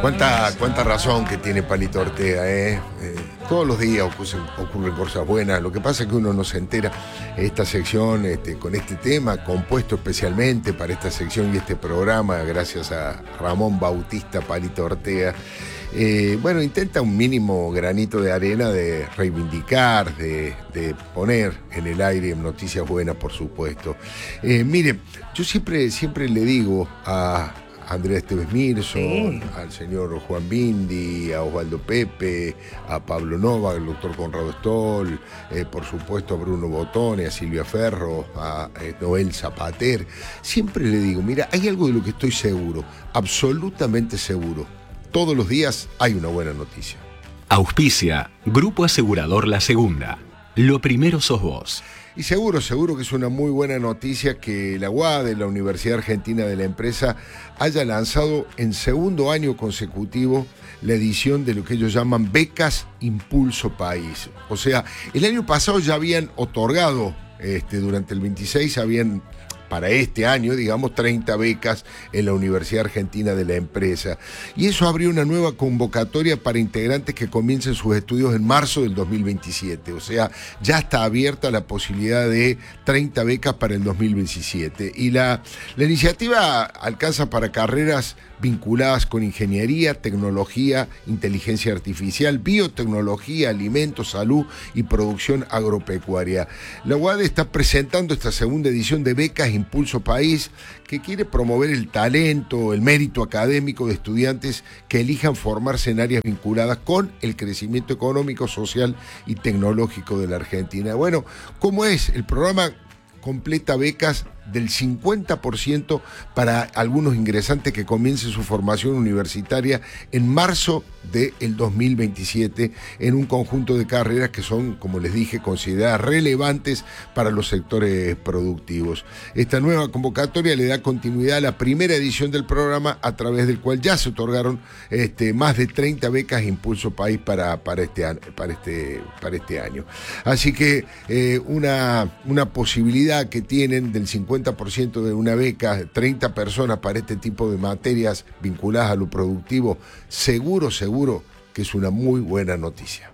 Cuánta razón que tiene Palito Ortega, ¿eh? Todos los días ocurren cosas buenas. Lo que pasa es que uno no se entera. Esta sección, con este tema, compuesto especialmente para esta sección y este programa, gracias a Ramón Bautista Palito Ortega, intenta un mínimo granito de arena de reivindicar, de poner en el aire noticias buenas, por supuesto. Mire, yo siempre le digo a Andrea Esteves Mirson, al señor Juan Bindi, a Osvaldo Pepe, a Pablo Nova, al doctor Conrado Stoll, por supuesto a Bruno Botone, a Silvia Ferro, a Noel Zapater. Siempre le digo, mira, hay algo de lo que estoy seguro, absolutamente seguro. Todos los días hay una buena noticia. Auspicia Grupo Asegurador La Segunda. Lo primero sos vos. Y seguro que es una muy buena noticia que la UADE, la Universidad Argentina de la Empresa, haya lanzado en segundo año consecutivo la edición de lo que ellos llaman Becas Impulso País. O sea, el año pasado ya habían otorgado, durante el 26 habían, para este año, digamos, 30 becas en la Universidad Argentina de la Empresa. Y eso abrió una nueva convocatoria para integrantes que comiencen sus estudios en marzo del 2027. O sea, ya está abierta la posibilidad de 30 becas para el 2027. Y la iniciativa alcanza para carreras vinculadas con ingeniería, tecnología, inteligencia artificial, biotecnología, alimentos, salud y producción agropecuaria. La UADE está presentando esta segunda edición de Becas Impulso País, que quiere promover el talento, el mérito académico de estudiantes que elijan formarse en áreas vinculadas con el crecimiento económico, social y tecnológico de la Argentina. Bueno, ¿cómo es? El programa completa becas del 50% para algunos ingresantes que comiencen su formación universitaria en marzo del 2027 en un conjunto de carreras que son, como les dije, consideradas relevantes para los sectores productivos. Esta nueva convocatoria le da continuidad a la primera edición del programa, a través del cual ya se otorgaron más de 30 becas Impulso País para este año. Así que una posibilidad que tienen del 50% de una beca, 30 personas para este tipo de materias vinculadas a lo productivo, seguro que es una muy buena noticia.